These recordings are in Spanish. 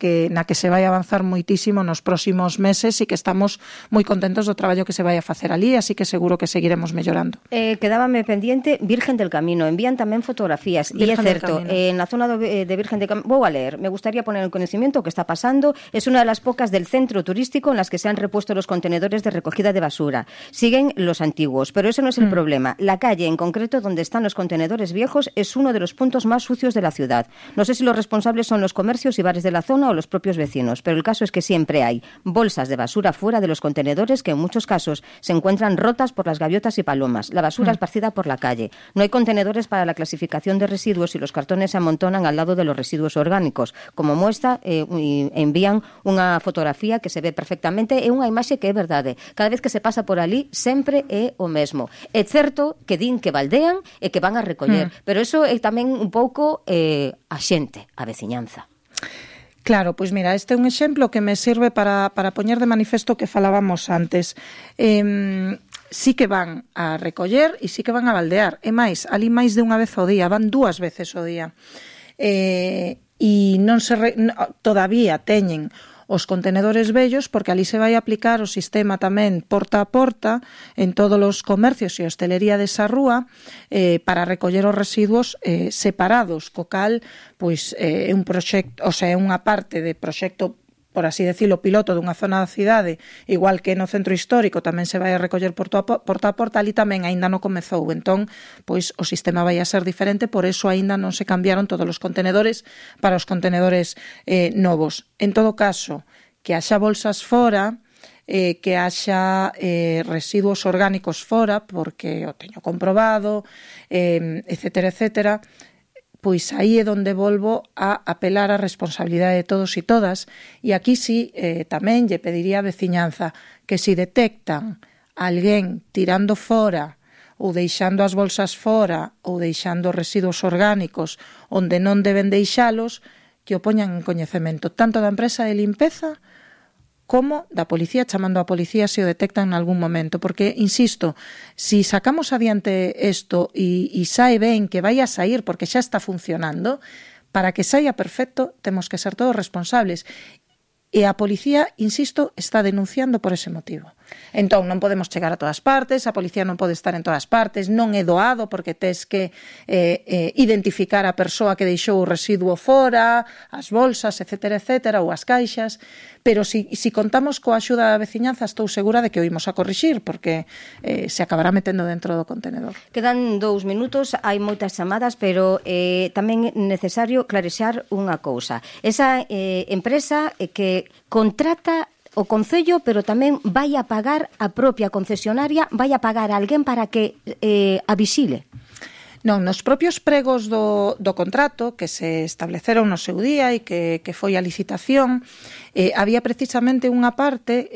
que se vai avanzar moitísimo nos próximos meses e que estamos moi contentos do traballo que se vai a facer ali, así que seguro que seguiremos mellorando. Quedábame pendiente Virgen del Camino, envían tamén fotografías, e é certo, na zona de Virgen del Camino, vou a leer, me gustaría poner en conocimiento o que está pasando, es una de las pocas del centro turístico en las que se han repuesto los contenedores de recogida de basura, siguen los antiguos, pero ese no es el problema, la calle en concreto donde están los contenedores viejos es uno de los puntos más sucios de la ciudad, no sé si los responsables son los comercios y bares de la zona o los propios vecinos, pero el caso es que siempre hay bolsas de basura fuera de los contenedores que en muchos casos se encuentran rotas por las gaviotas y palomas, la basura esparcida por la calle, no hay contenedores para la clasificación de residuos y los cartones se amontonan al lado de los residuos orgánicos, como muestra envían unha fotografía que se ve perfectamente, é unha imaxe que é verdade, cada vez que se pasa por ali sempre é o mesmo, é certo que din que baldean e que van a recoller, pero eso é tamén un pouco a xente, a veciñanza. Claro, pois mira, este é un exemplo que me sirve para poñer de manifesto que falábamos antes. Sí que van a recoller e sí que van a baldear. E máis, ali máis de unha vez ao día, van 2 veces ao día. E non todavía teñen os contenedores vellos, porque ali se vai aplicar o sistema tamén porta a porta en todos os comercios e hostelería desa rúa para recoller os residuos separados, co cal pois é un proxecto, o sea, é unha parte de proxecto, por así decirlo, piloto dunha zona da cidade, igual que no centro histórico tamén se vai a recoller porta a porta, ali tamén aínda non comezou, entón, pois o sistema vai a ser diferente, por eso aínda non se cambiaron todos os contenedores para os contenedores novos. En todo caso, que haxa bolsas fora, que haxa residuos orgánicos fora, porque o teño comprobado, etcétera, etcétera, pois aí é onde volvo a apelar á responsabilidade de todos e todas, e aquí sí tamén lle pediría a veciñanza que si detectan alguén tirando fora ou deixando as bolsas fora ou deixando residuos orgánicos onde non deben deixalos, que o poñan en coñecemento tanto da empresa de limpeza como da policía, chamando a policía se o detectan en algún momento, porque, insisto, si sacamos adiante isto e sae ben, que vai a sair porque xa está funcionando, para que saia perfecto temos que ser todos responsables. E a policía, insisto, está denunciando por ese motivo. Entón, non podemos chegar a todas partes, a policía non pode estar en todas partes, non é doado porque tes que identificar a persoa que deixou o residuo fora, as bolsas, etcétera, etcétera, ou as caixas, pero si contamos coa axuda da veciñanza, estou segura de que o imos a corrixir, porque se acabará metendo dentro do contenedor. Quedan 2 minutos, hai moitas chamadas, pero tamén é necesario clarexar unha cousa. Esa empresa que contrata o Concello, pero tamén vai a pagar a propia concesionaria, vai a pagar a alguén para que a vixile. Non, nos propios pregos do contrato que se estableceron no seu día e que foi a licitación, había precisamente unha parte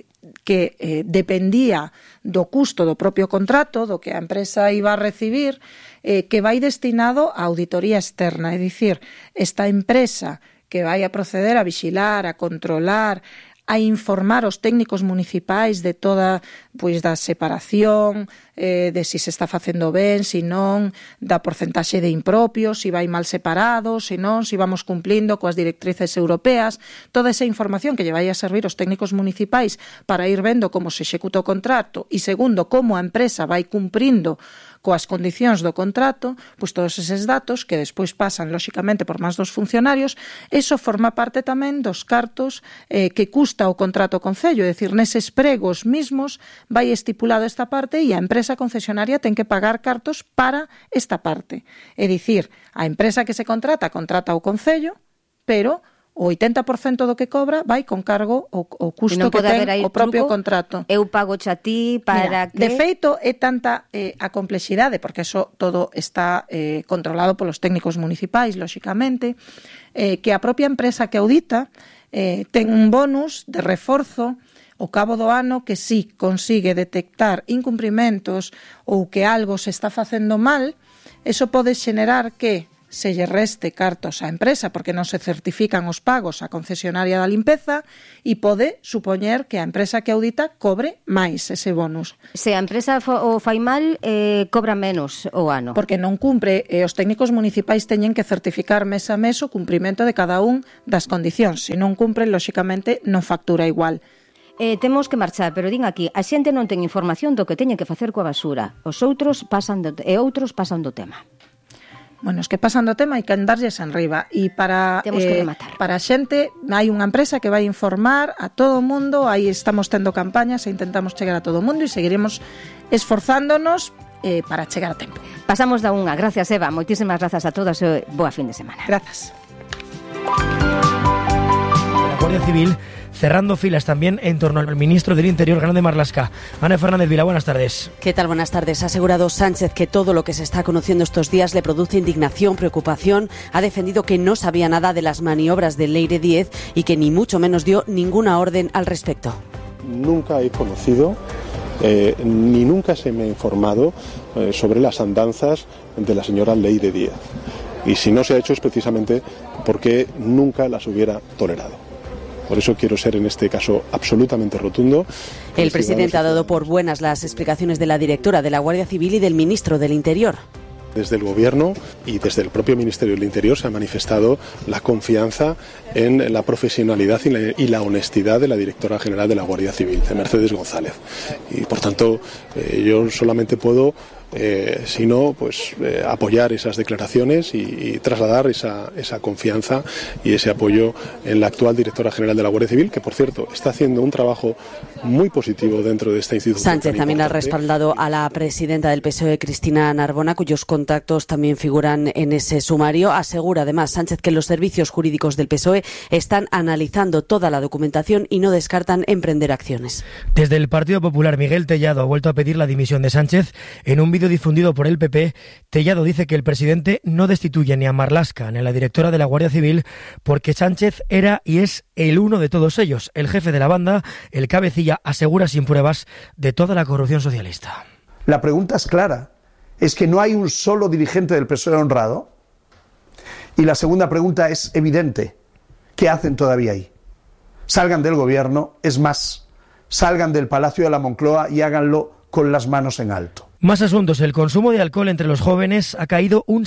que dependía do custo do propio contrato, do que a empresa iba a recibir, que vai destinado a auditoría externa, é dicir, esta empresa que vai a proceder a vixilar, a controlar, a informar os técnicos municipais de toda, pois, da separación, de si se está facendo ben, si non, da porcentaxe de impropios, si vai mal separado, si non, si vamos cumplindo coas directrices europeas, toda esa información que lle vai a servir os técnicos municipais para ir vendo como se executa o contrato e, segundo, como a empresa vai cumprindo coas condicións do contrato, pois todos eses datos que despois pasan, lóxicamente, por máis dos funcionarios, eso forma parte tamén dos cartos que custa o contrato Concello, é dicir, neses pregos mismos vai estipulado esta parte e a empresa concesionaria ten que pagar cartos para esta parte. É dicir, a empresa que se contrata o Concello, pero o 80% do que cobra vai con cargo o custo que ten o propio contrato. Eu pago xa ti para que... De feito, é tanta a complexidade, porque eso todo está controlado polos técnicos municipais, lóxicamente, que a propia empresa que audita ten un bonus de reforzo ao cabo do ano que si consigue detectar incumprimentos ou que algo se está facendo mal, eso pode xenerar que se lle reste cartos á empresa porque non se certifican os pagos á concesionaria da limpeza e pode supoñer que a empresa que audita cobre máis ese bonus. Se a empresa o fai mal, cobra menos o ano. Porque non cumpre, os técnicos municipais teñen que certificar mes a mes o cumprimento de cada un das condicións. Se non cumpren, lóxicamente, non factura igual. Temos que marchar, pero din aquí, a xente non ten información do que teñen que facer coa basura. Outros pasan do tema. Bueno, os que pasan do tema hai que andarlles enriba e para a xente hai unha empresa que vai informar a todo o mundo, aí estamos tendo campañas e intentamos chegar a todo o mundo e seguiremos esforzándonos para chegar a tempo. Pasamos da unha. Gracias, Eva. Moitísimas grazas a todas e boa fin de semana. Grazas. La Guardia Civil cerrando filas también en torno al ministro del Interior, Grande Marlaska. Ana Fernández Vila, buenas tardes. ¿Qué tal? Buenas tardes. Ha asegurado Sánchez que todo lo que se está conociendo estos días le produce indignación, preocupación. Ha defendido que no sabía nada de las maniobras de Leire Díez y que ni mucho menos dio ninguna orden al respecto. Nunca he conocido ni nunca se me ha informado sobre las andanzas de la señora Leire Díez. Y si no se ha hecho es precisamente porque nunca las hubiera tolerado. Por eso quiero ser en este caso absolutamente rotundo. El presidente ha dado por buenas las explicaciones de la directora de la Guardia Civil y del ministro del Interior. Desde el Gobierno y desde el propio Ministerio del Interior se ha manifestado la confianza en la profesionalidad y la honestidad de la directora general de la Guardia Civil, de Mercedes González. Y por tanto, yo solamente puedo sino apoyar esas declaraciones y trasladar esa confianza y ese apoyo en la actual directora general de la Guardia Civil, que por cierto está haciendo un trabajo muy positivo dentro de esta institución. Sánchez también ha respaldado a la presidenta del PSOE, Cristina Narbona, cuyos contactos también figuran en ese sumario. Asegura además Sánchez que los servicios jurídicos del PSOE están analizando toda la documentación y no descartan emprender acciones. Desde el Partido Popular, Miguel Tellado ha vuelto a pedir la dimisión de Sánchez. En un vídeo difundido por el PP, Tellado dice que el presidente no destituye ni a Marlaska ni a la directora de la Guardia Civil porque Sánchez era y es el uno de todos ellos, el jefe de la banda, el cabecilla, asegura sin pruebas, de toda la corrupción socialista. La pregunta es clara, es que no hay un solo dirigente del PSOE honrado. Y la segunda pregunta es evidente, ¿qué hacen todavía ahí? Salgan del gobierno, es más, salgan del Palacio de la Moncloa y háganlo con las manos en alto. Más asuntos. El consumo de alcohol entre los jóvenes ha caído un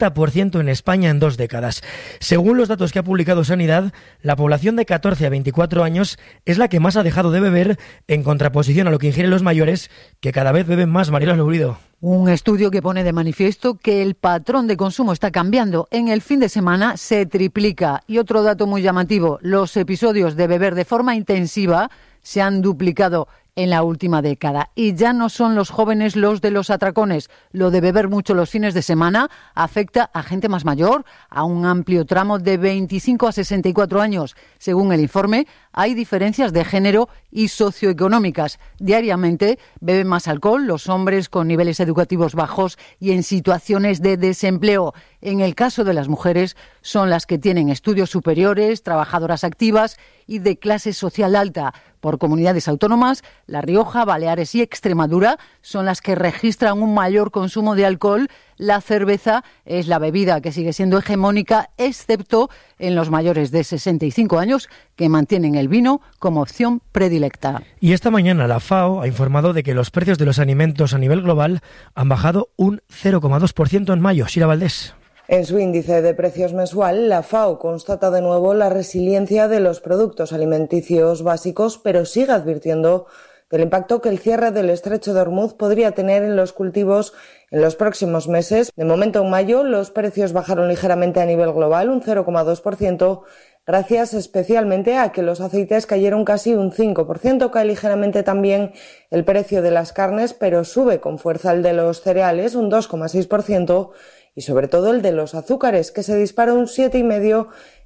60% en España en 2 décadas. Según los datos que ha publicado Sanidad, la población de 14 a 24 años es la que más ha dejado de beber, en contraposición a lo que ingieren los mayores, que cada vez beben más. Mariela Lourido. Un estudio que pone de manifiesto que el patrón de consumo está cambiando. En el fin de semana se triplica. Y otro dato muy llamativo, los episodios de beber de forma intensiva se han duplicado en la última década. Y ya no son los jóvenes los de los atracones. Lo de beber mucho los fines de semana afecta a gente más mayor, a un amplio tramo de 25 a 64 años. Según el informe, hay diferencias de género y socioeconómicas. Diariamente beben más alcohol los hombres con niveles educativos bajos y en situaciones de desempleo. En el caso de las mujeres, son las que tienen estudios superiores, trabajadoras activas y de clase social alta. Por comunidades autónomas, La Rioja, Baleares y Extremadura son las que registran un mayor consumo de alcohol. La cerveza es la bebida que sigue siendo hegemónica, excepto en los mayores de 65 años, que mantienen el vino como opción predilecta. Y esta mañana la FAO ha informado de que los precios de los alimentos a nivel global han bajado un 0,2% en mayo. Sira Valdés. En su índice de precios mensual, la FAO constata de nuevo la resiliencia de los productos alimenticios básicos, pero sigue advirtiendo del impacto que el cierre del estrecho de Hormuz podría tener en los cultivos en los próximos meses. De momento, en mayo, los precios bajaron ligeramente a nivel global, un 0,2%, gracias especialmente a que los aceites cayeron casi un 5%. Cae ligeramente también el precio de las carnes, pero sube con fuerza el de los cereales, un 2,6%, y sobre todo el de los azúcares, que se dispara un 7,5%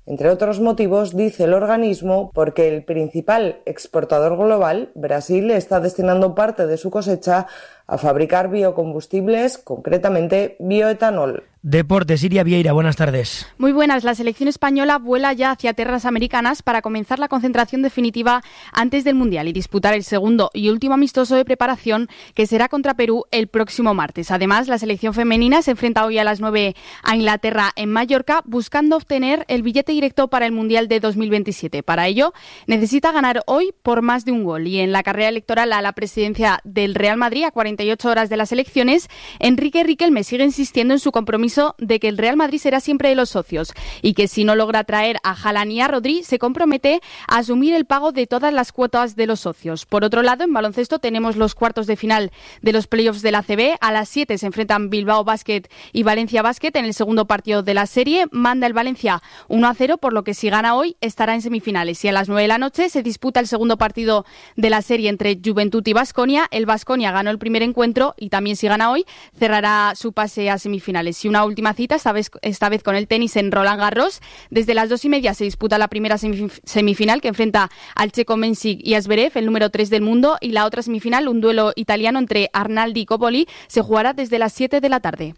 Entre otros motivos, dice el organismo, porque el principal exportador global, Brasil, está destinando parte de su cosecha a fabricar biocombustibles, concretamente bioetanol. Deportes, Iria Vieira, buenas tardes. Muy buenas. La selección española vuela ya hacia tierras americanas para comenzar la concentración definitiva antes del Mundial y disputar el segundo y último amistoso de preparación, que será contra Perú el próximo martes. Además, la selección femenina se enfrenta hoy a las 9 a Inglaterra en Mallorca, buscando obtener el billete directo para el Mundial de 2027. Para ello, necesita ganar hoy por más de un gol. Y en la carrera electoral a la presidencia del Real Madrid, a 48 horas de las elecciones, Enrique Riquelme sigue insistiendo en su compromiso de que el Real Madrid será siempre de los socios y que si no logra traer a Haaland y a Rodri, se compromete a asumir el pago de todas las cuotas de los socios. Por otro lado, en baloncesto tenemos los cuartos de final de los playoffs de la ACB. A las 7 se enfrentan Bilbao Basket y Valencia Basket en el segundo partido de la serie. Manda el Valencia 1-0, por lo que si gana hoy estará en semifinales. Y a las 9 de la noche se disputa el segundo partido de la serie entre Juventud y Baskonia. El Baskonia ganó el primer encuentro y también si gana hoy cerrará su pase a semifinales. Y una última cita, esta vez con el tenis en Roland Garros. Desde las 2:30 se disputa la primera semifinal, que enfrenta al checo Mensik y a Zverev, el número 3 del mundo, y la otra semifinal, un duelo italiano entre Arnaldi y Coppoli, se jugará desde las 7 de la tarde.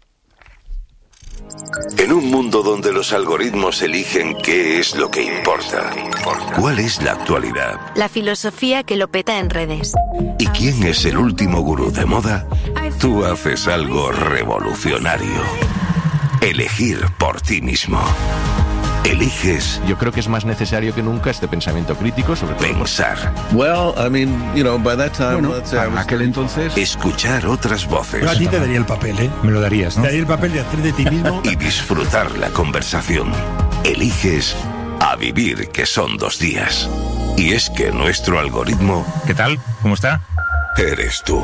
En un mundo donde los algoritmos eligen qué es lo que importa, ¿cuál es la actualidad? La filosofía que lo peta en redes. ¿Y quién es el último gurú de moda? Tú haces algo revolucionario. Elegir por ti mismo. Eliges. Yo creo que es más necesario que nunca este pensamiento crítico sobre todo. Pensar. Para aquel entonces. Escuchar otras voces. Yo a ti te daría el papel, ¿eh? Me lo darías, ¿no? Te daría el papel de hacer de ti mismo. Y disfrutar la conversación. Eliges a vivir, que son 2 días. Y es que nuestro algoritmo... ¿Qué tal? ¿Cómo está? Eres tú.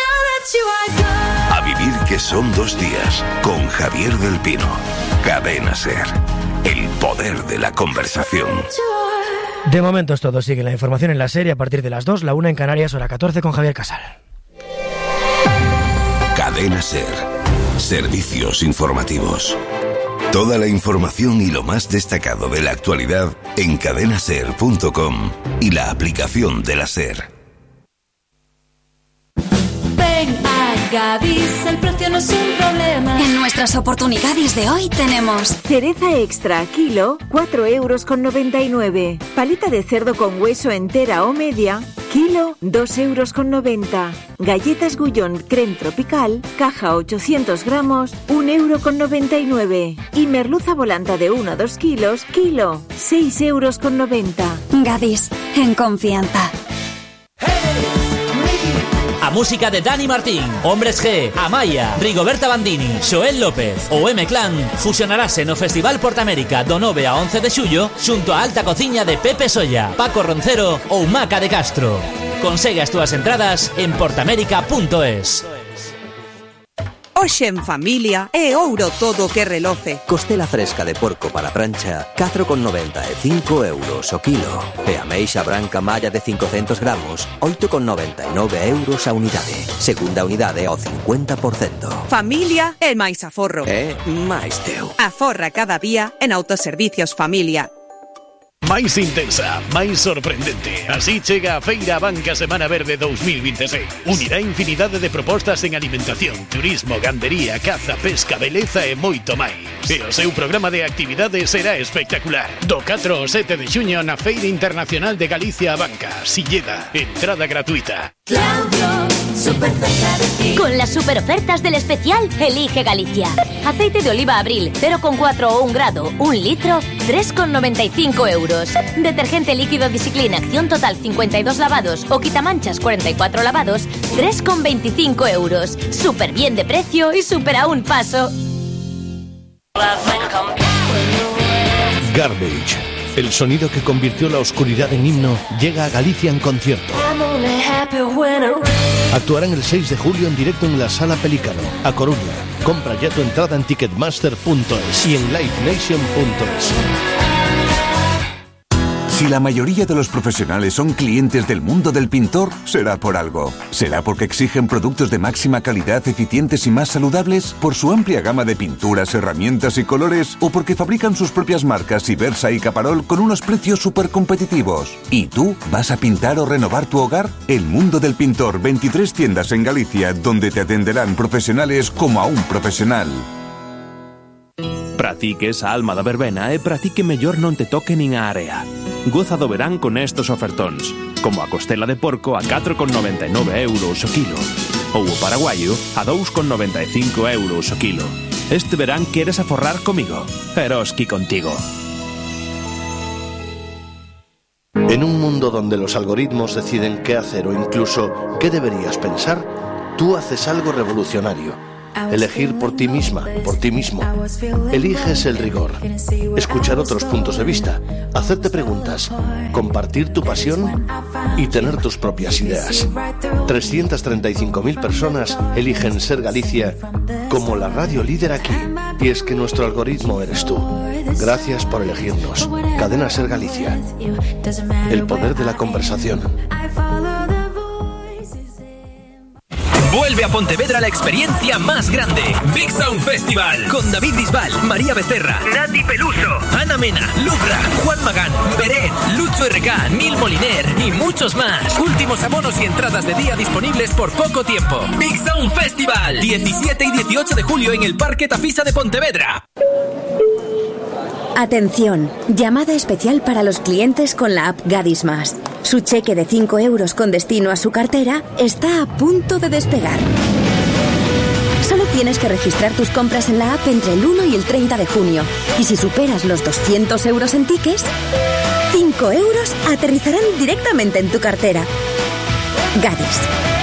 A vivir, que son 2 días. Con Javier del Pino. Cadena SER. El poder de la conversación. De momento es todo. Sigue la información en la serie a partir de las 2, la 1 en Canarias, hora 14 con Javier Casal. Cadena SER. Servicios informativos. Toda la información y lo más destacado de la actualidad en cadenaser.com y la aplicación de la SER. Ven a Gadis, el precio no es un problema. En nuestras oportunidades de hoy tenemos cereza extra, kilo, 4,99 €. Paleta de cerdo con hueso entera o media, kilo, 2,90 €. Galletas Gullón creme tropical, caja 800 gramos, 1,99 €. Y merluza volanta de 1 a 2 kilos, kilo, 6,90 €. Gadis, en confianza. A música de Dani Martín, Hombres G, Amaya, Rigoberta Bandini, Xoel López ou M-Clan fusionarase no Festival Portamérica do 9 a 11 de xullo xunto a alta cociña de Pepe Solla, Paco Roncero ou Maca de Castro. Consegue as túas entradas en portamérica.es. Hoxe en familia é ouro todo o que reloce. Costela fresca de porco para prancha, 4,95 € o kilo. E ameixa branca malla de 500 gramos, 8,99 € a unidade. Segunda unidade ao 50%. Familia é máis aforro. É máis teu. Aforra cada día en Autoservicios Familia. Máis intensa, máis sorprendente. Así chega a Feira Banca Semana Verde 2026. Unirá infinidade de propostas en alimentación, turismo, gandería, caza, pesca, beleza e moito máis. E o seu programa de actividades será espectacular. Do 4 ao 7 de xuño na Feira Internacional de Galicia a Banca, Silleda. Entrada gratuita. Claudio, supercerca de ti. Con las superofertas del especial Elige Galicia. Aceite de oliva Abril, 0,4 o 1 grado, 1 litro, 3,95 €. Detergente líquido Discipline Acción Total 52 lavados o quitamanchas 44 lavados, 3,25 €. Súper bien de precio y súper a un paso. Garbage, el sonido que convirtió la oscuridad en himno, llega a Galicia en concierto. Actuarán el 6 de julio en directo en la Sala Pelícano, a Coruña. Compra ya tu entrada en ticketmaster.es y en livenation.es. Si la mayoría de los profesionales son clientes del mundo del pintor, será por algo. ¿Será porque exigen productos de máxima calidad, eficientes y más saludables? ¿Por su amplia gama de pinturas, herramientas y colores? ¿O porque fabrican sus propias marcas Ibersa y Caparol con unos precios súper competitivos? ¿Y tú vas a pintar o renovar tu hogar? El mundo del pintor, 23 tiendas en Galicia, donde te atenderán profesionales como a un profesional. Pratique esa alma da verbena e pratique mellor non te toque nin a area. Goza do verán con estos ofertóns, como a costela de porco a 4,99 euros o kilo, ou o paraguayo a 2,95 euros o kilo. Este verán queres aforrar comigo, Eroski contigo. En un mundo donde los algoritmos deciden qué hacer o incluso qué deberías pensar, tú haces algo revolucionario. Elegir por ti misma, por ti mismo. Eliges el rigor. Escuchar otros puntos de vista. Hacerte preguntas. Compartir tu pasión y tener tus propias ideas. 335.000 personas eligen Ser Galicia como la radio líder aquí. Y es que nuestro algoritmo eres tú. Gracias por elegirnos. Cadena Ser Galicia. El poder de la conversación. Vuelve a Pontevedra la experiencia más grande. Big Sound Festival. Con David Bisbal, María Becerra, Nati Peluso, Ana Mena, Lucra, Juan Magán, Beret, Lucho RK, Nil Moliner y muchos más. Últimos abonos y entradas de día disponibles por poco tiempo. Big Sound Festival. 17 y 18 de julio en el Parque Tafisa de Pontevedra. Atención, llamada especial para los clientes con la app Gadis Más. Su cheque de 5 euros con destino a su cartera está a punto de despegar. Solo tienes que registrar tus compras en la app entre el 1 y el 30 de junio. Y si superas los 200 euros en tickets, 5 euros aterrizarán directamente en tu cartera. Gadis.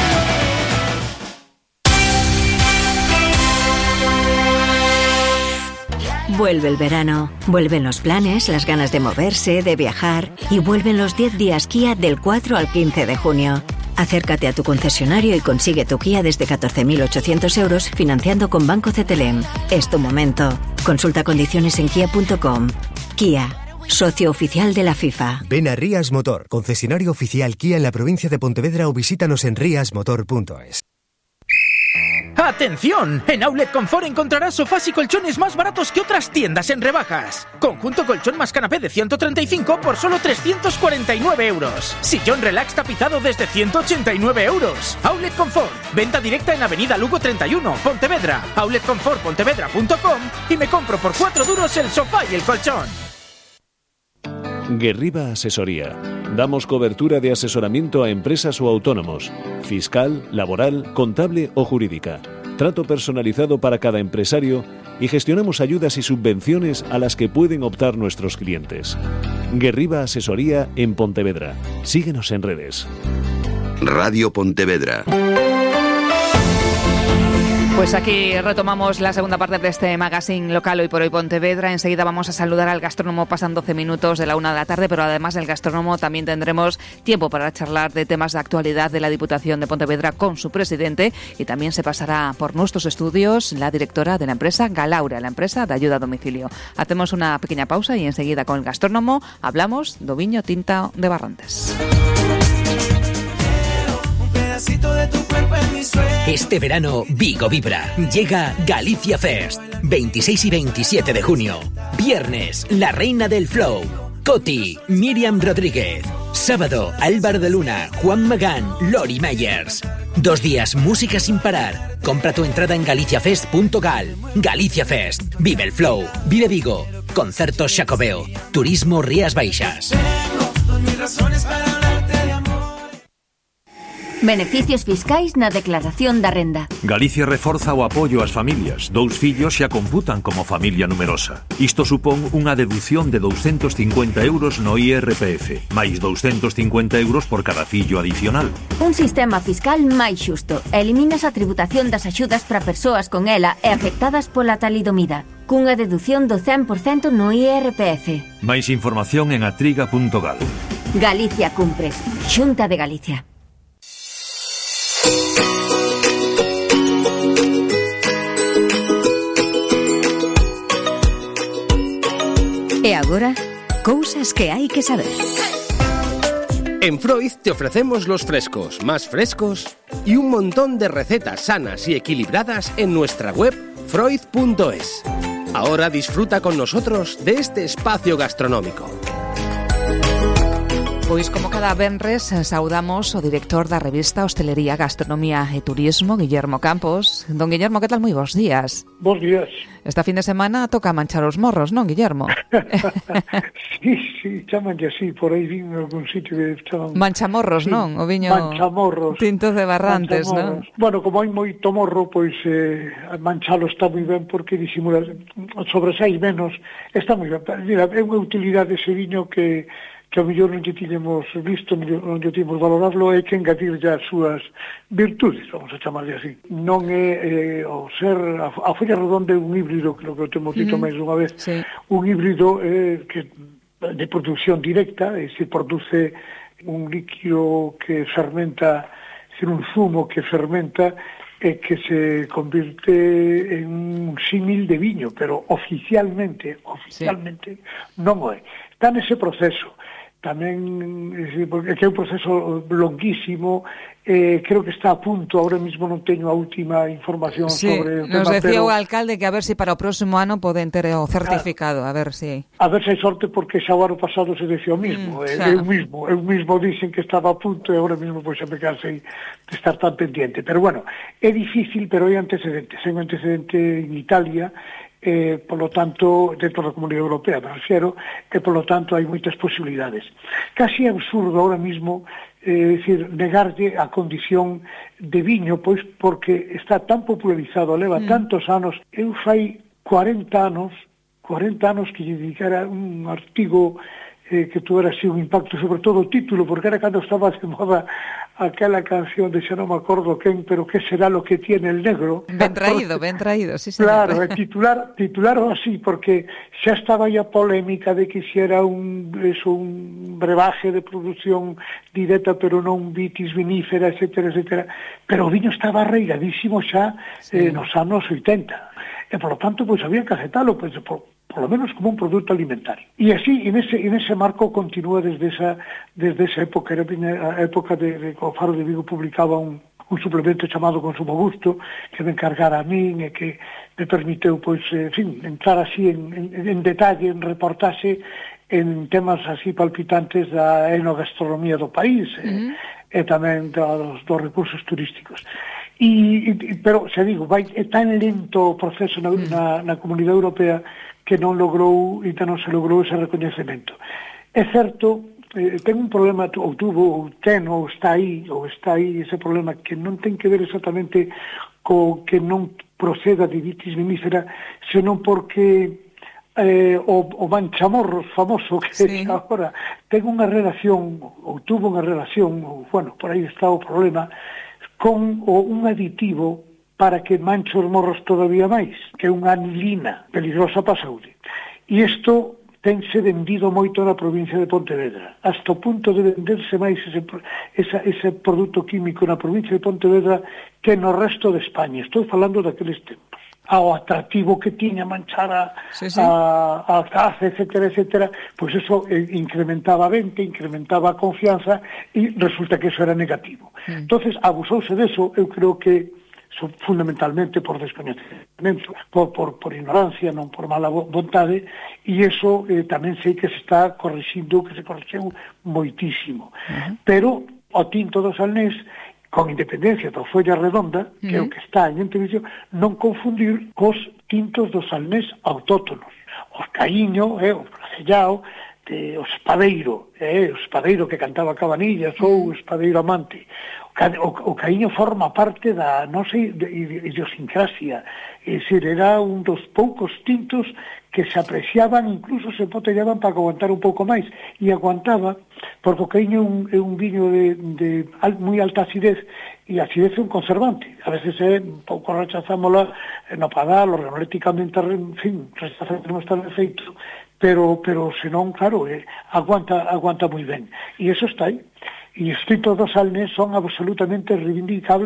Vuelve el verano, vuelven los planes, las ganas de moverse, de viajar y vuelven los 10 días Kia del 4 al 15 de junio. Acércate a tu concesionario y consigue tu Kia desde 14.800 euros financiando con Banco CTLM. Es tu momento. Consulta condiciones en kia.com. Kia, socio oficial de la FIFA. Ven a Rías Motor, concesionario oficial Kia en la provincia de Pontevedra o visítanos en riasmotor.es. ¡Atención! En Outlet Confort encontrarás sofás y colchones más baratos que otras tiendas en rebajas. Conjunto colchón más canapé de 135 por solo 349 euros. Sillón relax tapizado desde 189 euros. Outlet Confort. Venta directa en Avenida Lugo 31, Pontevedra. outletconfortpontevedra.com y me compro por 4 duros el sofá y el colchón. Guerriba Asesoría. Damos cobertura de asesoramiento a empresas o autónomos, fiscal, laboral, contable o jurídica. Trato personalizado para cada empresario y gestionamos ayudas y subvenciones a las que pueden optar nuestros clientes. Guerriba Asesoría en Pontevedra. Síguenos en redes. Radio Pontevedra. Pues aquí retomamos la segunda parte de este magazine local Hoy por Hoy Pontevedra. Enseguida vamos a saludar al gastrónomo, pasan 12 minutos de la 1 de la tarde, pero además del gastrónomo también tendremos tiempo para charlar de temas de actualidad de la Diputación de Pontevedra con su presidente, y también se pasará por nuestros estudios la directora de la empresa Galaura, la empresa de ayuda a domicilio. Hacemos una pequeña pausa y enseguida con el gastrónomo hablamos do viño tinta de Barrantes. Este verano, Vigo vibra. Llega Galicia Fest. 26 y 27 de junio. Viernes, la reina del flow. Coti, Miriam Rodríguez. Sábado, Álvaro de Luna, Juan Magán, Lori Meyers. 2 días, música sin parar. Compra tu entrada en galiciafest.gal. Galicia Fest. Vive el flow. Vive Vigo. Concertos Xacobeo. Turismo Rías Baixas. Tengo mis razones para hablarte de amor. Beneficios fiscais na declaración da renda. Galicia reforza o apoio ás familias. 2 fillos xa computan como familia numerosa. Isto supón unha deducción de 250 euros no IRPF, máis 250 euros por cada fillo adicional. Un sistema fiscal máis xusto. Eliminas a tributación das axudas para persoas con ela e afectadas pola talidomida, cunha deducción do 100% no IRPF. Máis información en atriga.gal. Galicia cumpre. Xunta de Galicia. E agora, cousas que hai que saber. En Freud te ofrecemos los frescos, más frescos y un montón de recetas sanas y equilibradas en nuestra web freud.es. Ahora disfruta con nosotros de este espacio gastronómico. Pois como cada venres saudamos o director da revista Hostelería, Gastronomía e Turismo, Guillermo Campos. Don Guillermo, que tal? Moi bons días. Bos días. Esta fin de semana toca manchar os morros, non, Guillermo? sí, chamanlle así, por aí vin en algún sitio que chaman... Manchamorros, sí, non? O viño manchamorros. Tinto de Barrantes, non? Bueno, como hai moito morro, pois manchalo está moi ben porque disimula, sobresai menos, está moi ben. Mira, é unha utilidade ese viño que ao mellor non lle tiñemos visto, non lle tiñemos valorarlo, é que engadir as súas virtudes, vamos a chamarle así. Non é o ser, a folla redonda é un híbrido, creo que o temos dito máis unha vez, sí. Un híbrido que de produción directa, se produce un líquido que fermenta, un zumo que fermenta e que se convirte en un símil de viño, pero oficialmente sí. Non o é. Está nese proceso. Tamén, porque é un proceso longuísimo, creo que está a punto, ahora mismo non teño a última información sobre o tema. Nos decía o alcalde que a ver se para o próximo ano poden ter o certificado, a ver se... A ver se hai sorte, porque xa o ano pasado se decía o mismo, eu mismo dicen que estaba a punto e agora mismo pois xa me cansei de estar tan pendiente. Pero bueno, é difícil, pero hai antecedentes. Hai un antecedente en Italia, polo tanto, dentro da Comunidade Europea, me refiero, e polo tanto hai moitas posibilidades. Casi é absurdo ahora mismo decir, negarlle a condición de viño, pois porque está tan popularizado, leva tantos anos. Eu fai 40 anos que lle dedicara un artigo que tuvera así un impacto, sobre todo o título, porque era cando estaba de moda aquela canción de xa non me acordo quen, pero que será lo que tiene el negro. Ben traído, sí, señor. Claro, titular así, porque xa estaba a polémica de que si era un brebaje de produción directa, pero non vitis vinífera, etcétera, pero o viño estaba arraigadísimo xa nos anos 80. E, por lo tanto, pois había que aceptalo, pois, por lo menos como un produto alimentario. E así, en ese marco continúa desde esa época. Era a época de o Faro de Vigo publicaba un suplemento chamado Consumo Gusto, que me encargara a min e que me permiteu, pois, entrar así en detalle, en reportaxe en temas así palpitantes da enogastronomía do país e tamén dos recursos turísticos. Pero, xa digo, é tan lento o proceso na Comunidade Europea que non se logrou ese recoñecemento. É certo, ten un problema, está aí ese problema que non ten que ver exactamente co que non proceda de vitis vinífera, senón porque o manchamorros famoso que agora ten unha relación, ou tuvo unha relación, bueno, por aí está o problema, con un aditivo para que manche os morros todavía máis, que é unha anilina peligrosa para a saúde. E isto tense vendido moito na provincia de Pontevedra, hasta o punto de venderse máis ese produto químico na provincia de Pontevedra que no resto de España. Estou falando daqueles tempos. Ao atractivo que tiña manchar a caza, etcétera, pois eso incrementaba a venta, incrementaba a confianza e resulta que eso era negativo. Entonces, abusouse deso, eu creo que fundamentalmente por descoñecemento, por ignorancia, non por mala vontade, e iso tamén sei que se está corrixindo, que se corrixeu moitísimo. Pero o tinto do Salnés, con independencia da folla redonda, que é o que está en televisión, non confundir cos tintos do Salnés autóctonos. O Caíño, o Fracellao, o Espadeiro que cantaba Cabanillas, ou o Espadeiro Amante. O Caíño forma parte da nosa idiosincrasia, é dicir, era un dos poucos tintos que se apreciaban, incluso se botellaban para aguantar un pouco máis, e aguantaba, porque o Caíño é un viño de moi alta acidez, e a acidez é un conservante. A veces un pouco rechazámola no padal, organoléticamente, en fin, rechazamos tal efeito, pero senón, claro, aguanta moi ben. E iso está aí. E os tintos do Salnés son absolutamente reivindicables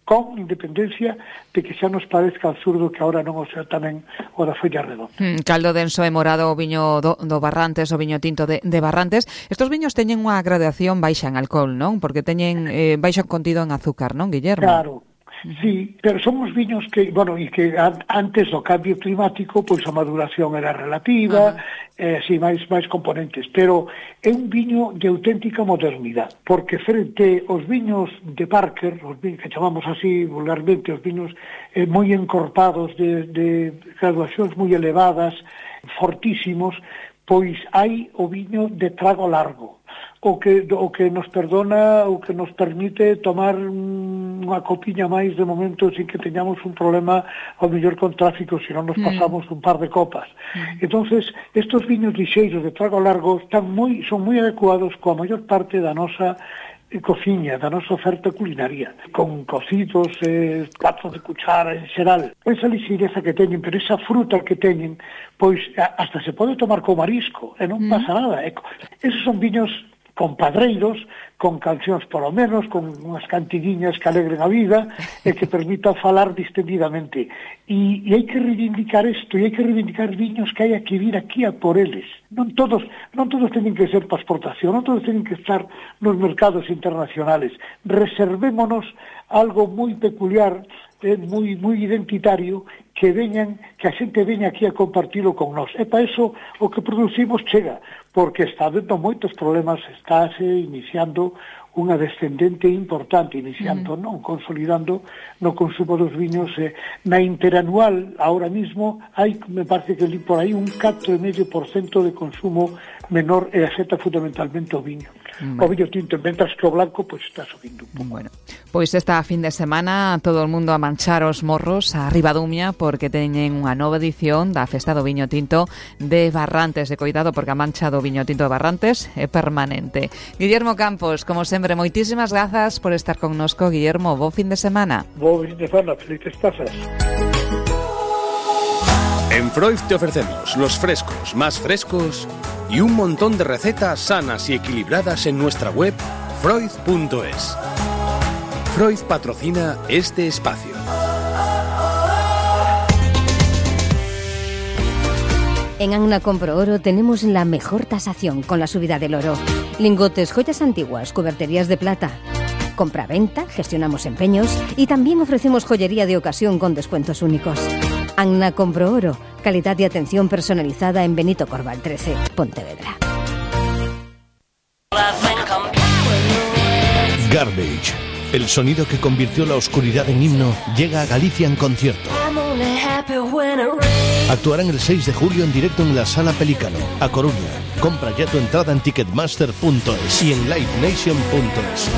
con independencia de que xa nos parezca absurdo que ahora non o sea tamén o da Folla Redonda. Caldo denso e morado o viño do Barrantes, o viño tinto de Barrantes. Estos viños teñen unha gradación baixa en alcohol, non? Porque teñen baixo contido en azúcar, non, Guillermo? Claro. Sí, pero son os viños que, bueno, e que antes do cambio climático, pois a maduración era relativa, así, máis componentes, pero é un viño de auténtica modernidade, porque frente aos viños de Parker, os viños que chamamos así vulgarmente, os viños moi encorpados de graduacións moi elevadas, fortísimos, pois hai o viño de trago largo, o que nos perdona, o que nos permite tomar unha copiña máis de momento sin que teñamos un problema ao mellor con tráfico, se non nos pasamos un par de copas. Entonces, estos viños lixeiros de trago largo son moi adecuados coa maior parte da nosa cociña, da nosa oferta culinaria, con cocidos, platos de cuchara en xeral. Esa lixeireza que teñen, pero esa fruta que teñen, pois hasta se pode tomar co marisco, e non pasa nada. Esos son viños compadreiros, con cancións polo menos, con unhas cantidiñas que alegren a vida e que permitan falar distendidamente. E hai que reivindicar isto, e hai que reivindicar viños que hai que vir aquí a por eles. Non todos teñen que ser para exportación, non todos teñen que estar nos mercados internacionales. Reservémonos algo moi peculiar, moi identitario, que a xente veña aquí a compartilo con nós. E para eso o que producimos chega, porque está dando moitos problemas, estáse iniciando unha descendente importante, non consolidando no consumo dos viños. Na interanual, ahora mismo, hai, me parece que por aí, un 4,5% de consumo menor e afecta fundamentalmente o viño. O viño tinto, mentras que o blanco, pois está subindo un pouco. Bueno, pois esta fin de semana todo o mundo a manchar os morros a Ribadumia porque teñen unha nova edición da Festa do Viño Tinto de Barrantes. De coidado porque a mancha do viño tinto de Barrantes é permanente. Guillermo Campos, como sempre, moitísimas grazas por estar connosco. Guillermo, bo fin de semana. Bo fin de semana, felices pasas. En Freud te ofrecemos los frescos más frescos y un montón de recetas sanas y equilibradas en nuestra web freud.es. Freud patrocina este espacio. En Agna Compro Oro tenemos la mejor tasación con la subida del oro. Lingotes, joyas antiguas, cuberterías de plata. Compra-venta, gestionamos empeños y también ofrecemos joyería de ocasión con descuentos únicos. Agna Compro Oro, calidad y atención personalizada en Benito Corval 13, Pontevedra. Garbage, el sonido que convirtió la oscuridad en himno, llega a Galicia en concierto. Actuarán el 6 de julio en directo en la Sala Pelícano, a Coruña. Compra ya tu entrada en ticketmaster.es y en livenation.es.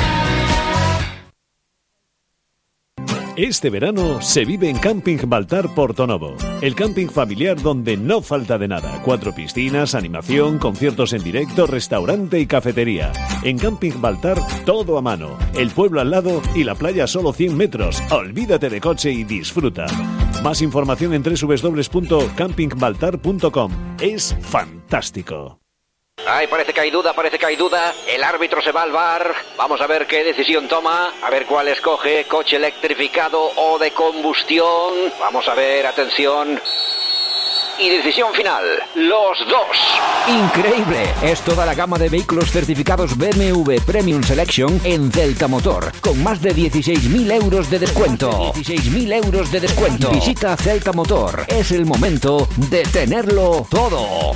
Este verano se vive en Camping Baltar Portonovo, el camping familiar donde no falta de nada. 4 piscinas, animación, conciertos en directo, restaurante y cafetería. En Camping Baltar todo a mano, el pueblo al lado y la playa a solo 100 metros. Olvídate de coche y disfruta. Más información en www.campingbaltar.com. Es fantástico. Ay, parece que hay duda. El árbitro se va al VAR. Vamos a ver qué decisión toma. A ver cuál escoge. Coche electrificado o de combustión. Vamos a ver, atención. Y decisión final, los dos. Increíble, es toda la gama de vehículos certificados BMW Premium Selection en Celta Motor, con más de 16.000 euros de descuento. 16.000 euros de descuento. Visita Celta Motor, es el momento de tenerlo todo.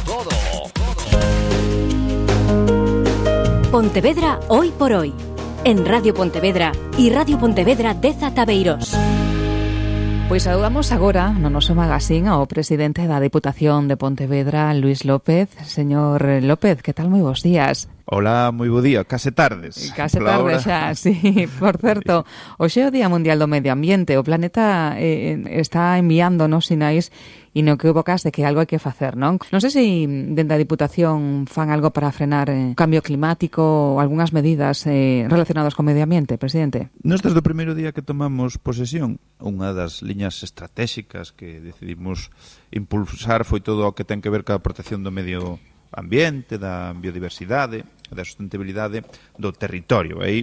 Pontevedra hoy por hoy, en Radio Pontevedra y Radio Pontevedra de Zataveiros. Pois saludamos agora no noso magazín ao presidente da Deputación de Pontevedra, Luís López. Señor López, que tal? Moi bons días. Hola, moi bo día, case tardes. Case tardes xa, sí. Por certo, hoxe é o Día Mundial do Medio Ambiente. O planeta está enviándonos sinais inequívocas de que algo hai que facer, non? Non sei se dentro da Diputación fan algo para frenar o cambio climático ou algunhas medidas relacionadas co medio ambiente, presidente. Nós desde o primeiro día que tomamos posesión, unha das liñas estratégicas que decidimos impulsar foi todo o que ten que ver ca protección do medio ambiente, da biodiversidade, da sustentabilidade do territorio. Aí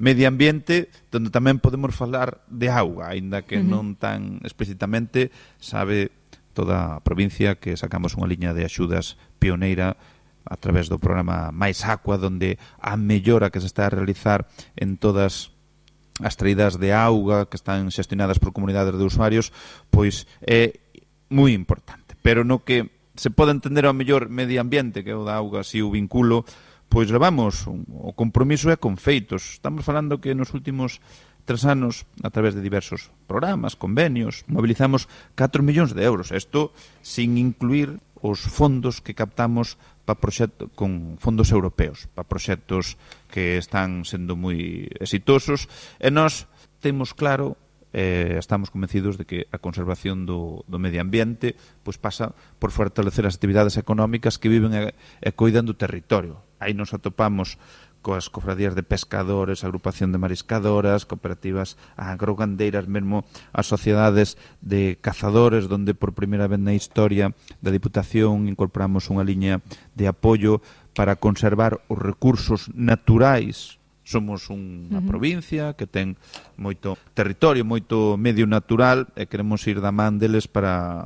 medio ambiente, donde tamén podemos falar de auga, aínda que non tan explícitamente. Sabe toda a provincia que sacamos unha liña de axudas pioneira a través do programa Máis Aqua, donde a mellora que se está a realizar en todas as traídas de auga que están xestionadas por comunidades de usuarios, pois é moi importante. Pero no que se pode entender ao mellor medio ambiente, que é o da auga, si o vinculo, pois levamos o compromiso é con feitos. Estamos falando que nos últimos 3 anos, a través de diversos programas, convenios, mobilizamos 4 millóns de euros. Isto sin incluir os fondos que captamos para proxectos con fondos europeos, para proxectos que están sendo moi exitosos, e nós temos claro, estamos convencidos de que a conservación do medio ambiente pois pasa por fortalecer as actividades económicas que viven e coidan do territorio. Aí nos atopamos coas cofradías de pescadores, agrupación de mariscadoras, cooperativas agrogandeiras, mesmo as sociedades de cazadores, donde por primeira vez na historia da Diputación incorporamos unha liña de apoio para conservar os recursos naturais. Somos unha provincia que ten moito territorio, moito medio natural, e queremos ir da man deles para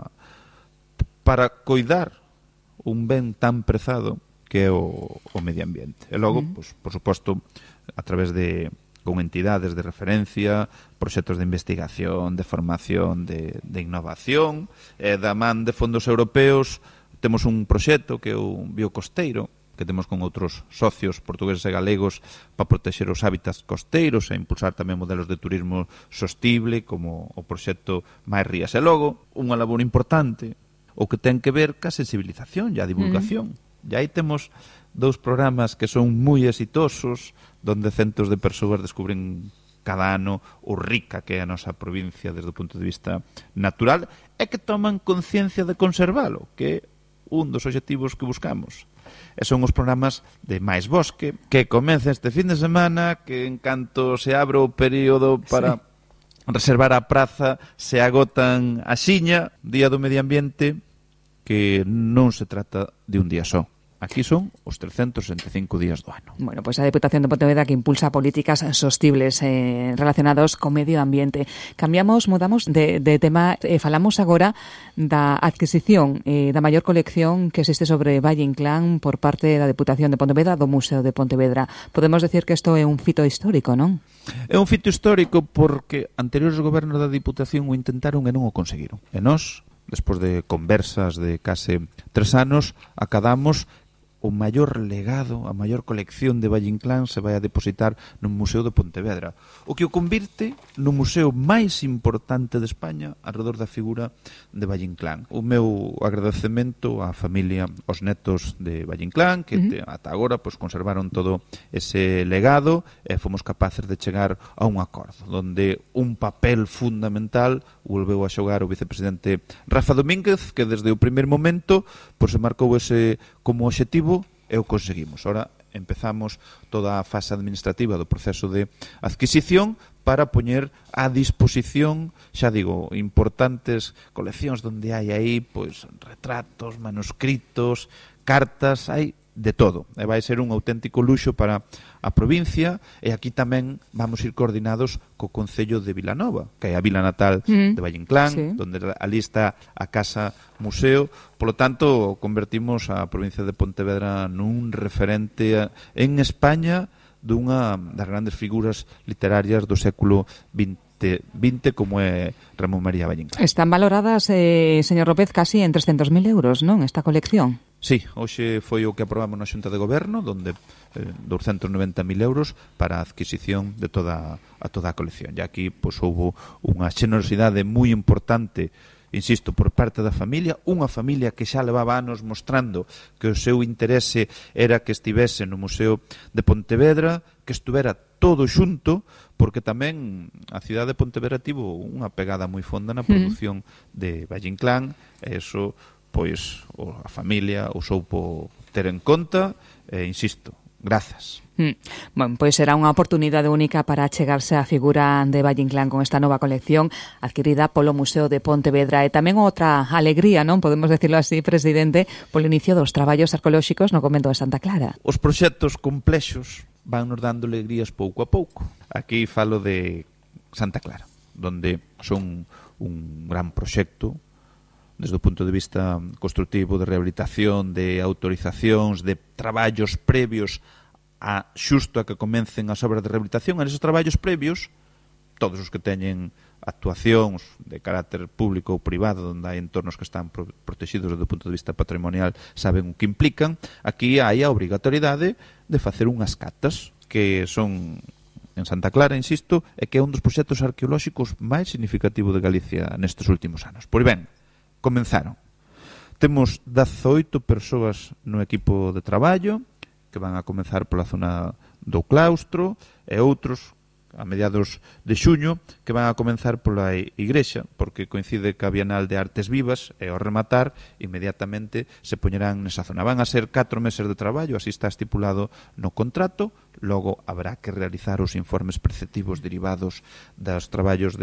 coidar un ben tan prezado que é o medio ambiente. E logo, pues, por suposto, a través de con entidades de referencia, proxectos de investigación, de formación, de innovación, e da man de fondos europeos temos un proxecto que é o Biocosteiro, que temos con outros socios portugueses e galegos para protexer os hábitats costeiros e impulsar tamén modelos de turismo sostible, como o proxecto Máis Rías. E logo, unha labor importante, o que ten que ver ca sensibilización e a divulgación. E aí temos 2 programas que son moi exitosos, donde centos de persoas descubren cada ano o rica que é a nosa provincia desde o punto de vista natural, e que toman conciencia de conservalo, que é un dos obxectivos que buscamos. E son os programas de Máis Bosque, que comeza este fin de semana, que en canto se abre o período para reservar a praza, se agotan a xiña, Día do Medio Ambiente, que non se trata de un día só. Aquí son os 365 días do ano. Bueno, pois a Deputación de Pontevedra que impulsa políticas sostibles relacionados co medio ambiente. Mudamos de tema, falamos agora da adquisición da maior colección que existe sobre Valle Inclán por parte da Deputación de Pontevedra, do Museo de Pontevedra. Podemos decir que isto é un fito histórico, non? É un fito histórico porque anteriores gobernos da Deputación o intentaron e non o conseguiron. E nós, despois de conversas de case 3 anos, acadamos o maior legado, a maior colección de Valle Inclán se vai a depositar no Museo de Pontevedra, o que o convirte no museo máis importante de España alrededor da figura de Valle Inclán. O meu agradecemento á familia, aos netos de Valle Inclán, que ata agora pues, conservaron todo ese legado e fomos capaces de chegar a un acordo, donde un papel fundamental volveu a xogar o vicepresidente Rafa Domínguez, que desde o primeiro momento pues, se marcou ese como obxectivo e o conseguimos. Ahora empezamos toda a fase administrativa do proceso de adquisición para poñer a disposición, xa digo, importantes coleccións donde hai aí pois retratos, manuscritos, cartas, hai de todo. E vai ser un auténtico luxo para a provincia, e aquí tamén vamos ir coordinados co Concello de Vilanova, que é a vila natal de Valle Inclán, donde ali está a Casa Museo. Por lo tanto, convertimos a provincia de Pontevedra nun referente en España dunha das grandes figuras literarias do século XX, como é Ramón María Valle Inclán. Están valoradas, señor López, casi en 300.000 euros, non, esta colección? Sí, hoxe foi o que aprobamos na Xunta de Goberno, donde 290.000 euros para a adquisición de toda a colección. E aquí pois, houve unha xenerosidade moi importante, insisto, por parte da familia, unha familia que xa levaba anos mostrando que o seu interese era que estivese no Museo de Pontevedra, que estuvera todo xunto, porque tamén a cidade de Pontevedra tivo unha pegada moi fonda na produción de Valle Inclán, e iso pois a familia o soupo ter en conta, e insisto, grazas. Bueno, pois será unha oportunidade única para achegarse á figura de Valle Inclán con esta nova colección adquirida polo Museo de Pontevedra, e tamén outra alegría, non podemos decirlo así, presidente, polo inicio dos traballos arqueolóxicos no convento de Santa Clara. Os proxectos complexos van nos dando alegrías pouco a pouco. aquí falo de Santa Clara, donde son un gran proxecto desde o punto de vista constructivo, de rehabilitación, de autorizacións, de traballos previos a xusto a que comencen as obras de rehabilitación. En esos traballos previos, todos os que teñen actuacións de carácter público ou privado, onde hai entornos que están protegidos desde o punto de vista patrimonial, saben o que implican. Aquí hai a obrigatoriedade de facer unhas catas que son en Santa Clara, insisto, e que é un dos proxectos arqueolóxicos máis significativos de Galicia nestes últimos anos. Pois ben, comenzaron. Temos 18 persoas no equipo de traballo que van a comenzar pola zona do claustro e outros a mediados de xuño que van a comenzar pola igrexa, porque coincide ca Bienal de Artes Vivas e ao rematar inmediatamente se poñerán nesa zona. Van a ser 4 meses de traballo, así está estipulado no contrato. Logo habrá que realizar os informes preceptivos derivados dos traballos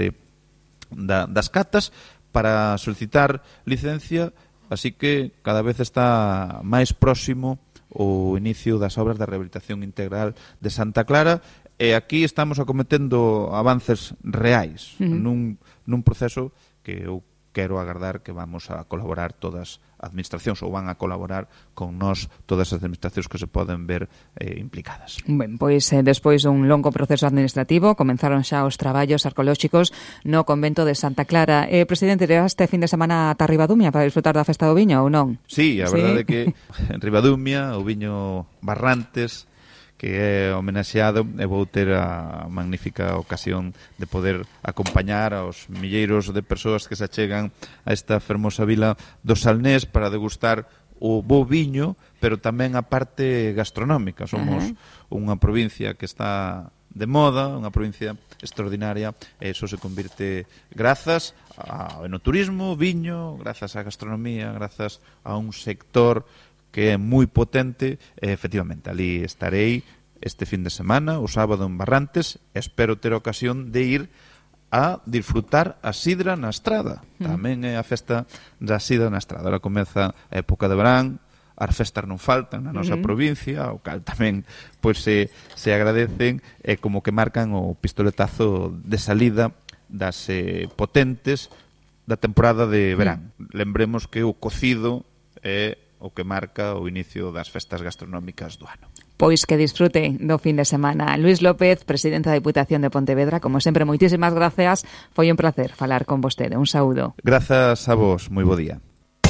das catas para solicitar licencia, así que cada vez está máis próximo o inicio das obras da rehabilitación integral de Santa Clara, e aquí estamos acometendo avances reais nun proceso que eu quero agardar que vamos a colaborar todas as administracións, ou van a colaborar con nós todas as administracións que se poden ver implicadas. Ben, pois despois dun longo proceso administrativo comenzaron xa os traballos arqueolóxicos no convento de Santa Clara. Presidente, este fin de semana ata Ribadumia para disfrutar da festa do viño ou non? Sí, a verdade é que en Ribadumia o viño Barrantes, que é homenaxeado, e vou ter a magnífica ocasión de poder acompañar aos milleiros de persoas que se achegan a esta fermosa vila do Salnés para degustar o bo viño, pero tamén a parte gastronómica. Somos unha provincia que está de moda, unha provincia extraordinaria, e iso se convirte grazas ao enoturismo, viño, grazas á gastronomía, grazas a un sector que é moi potente. Efectivamente, ali estarei este fin de semana, o sábado en Barrantes, e espero ter a ocasión de ir a disfrutar a sidra na estrada. Tamén é a festa da sidra na estrada. Ahora comeza a época de verán, as festas non faltan na nosa provincia, o cal tamén pois se agradecen, e como que marcan o pistoletazo de salida das potentes da temporada de verán. Lembremos que o cocido é o que marca o inicio das festas gastronómicas do ano. Pois que disfrute do fin de semana. Luis López, presidente da Diputación de Pontevedra, como sempre, moitísimas gracias. Foi un placer falar con vostede. Un saúdo. Grazas a vos. Moi bo día.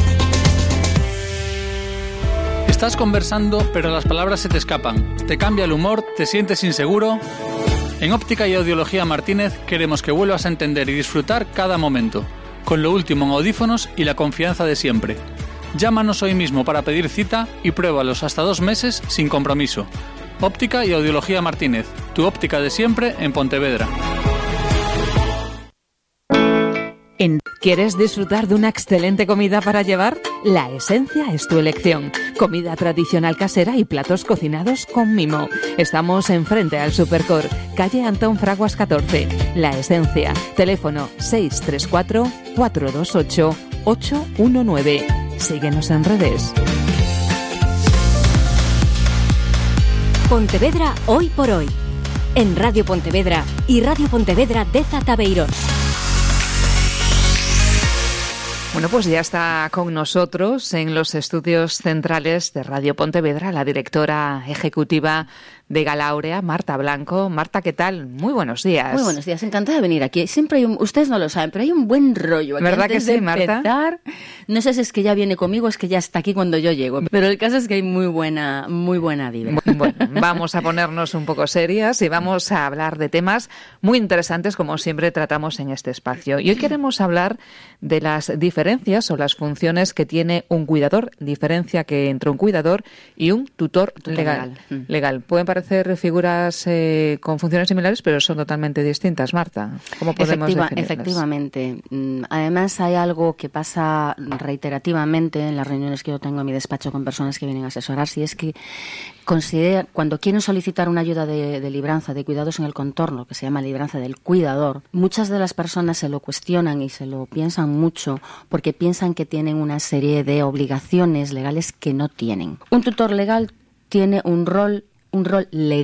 Estás conversando, pero las palabras se te escapan. Te cambia el humor, te sientes inseguro. En Óptica y Audiología Martínez queremos que vuelvas a entender y disfrutar cada momento, con lo último en audífonos y la confianza de siempre. Llámanos hoy mismo para pedir cita y pruébalos hasta 2 meses sin compromiso. Óptica y Audiología Martínez, tu óptica de siempre en Pontevedra. ¿Quieres disfrutar de una excelente comida para llevar? La Esencia es tu elección. Comida tradicional casera y platos cocinados con mimo. Estamos enfrente al Supercor, calle Antón Fraguas 14. La Esencia. Teléfono 634 428 819. Síguenos en redes. Pontevedra hoy por hoy. En Radio Pontevedra y Radio Pontevedra de Zatabeirós. Bueno, pues ya está con nosotros en los estudios centrales de Radio Pontevedra la directora ejecutiva de Galaurea, Marta Blanco. Marta, ¿qué tal? Muy buenos días. Muy buenos días, encantada de venir aquí. Siempre hay ustedes no lo saben, pero hay un buen rollo aquí. ¿Verdad antes que sí, de Marta? Empezar. No sé si es que ya viene conmigo o es que ya está aquí cuando yo llego, pero el caso es que hay muy buena vibra. Bueno, vamos a ponernos un poco serias y vamos a hablar de temas muy interesantes, como siempre tratamos en este espacio. Y hoy queremos hablar de las diferencias o las funciones que tiene un cuidador, diferencia que entre un cuidador y un tutor legal. Pueden parecer figuras con funciones similares, pero son totalmente distintas, Marta. ¿Cómo podemos definirlas? Efectivamente. Además, hay algo que pasa reiterativamente en las reuniones que yo tengo en mi despacho con personas que vienen a asesorarse, y es que cuando quieren solicitar una ayuda de libranza de cuidados en el contorno, que se llama libranza del cuidador, muchas de las personas se lo cuestionan y se lo piensan mucho porque piensan que tienen una serie de obligaciones legales que no tienen. Un tutor legal tiene un rol legal